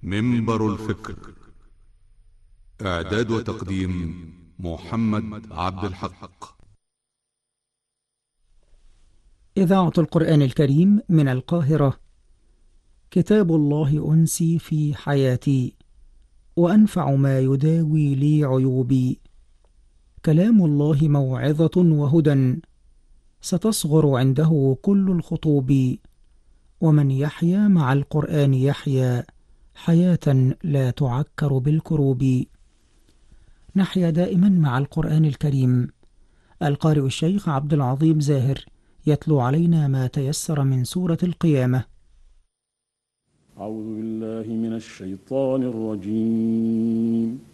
منبر الفكر. إعداد وتقديم محمد عبد الحق. إذاعة القرآن الكريم من القاهرة. كتاب الله أنسي في حياتي، وأنفع ما يداوي لي عيوبي. كلام الله موعظة وهدى، ستصغر عنده كل الخطوب. ومن يحيا مع القرآن يحيا حياة لا تعكر بالكروب. نحيا دائما مع القرآن الكريم. القارئ الشيخ عبد العظيم زاهر يتلو علينا ما تيسر من سورة القيامة. أعوذ بالله من الشيطان الرجيم.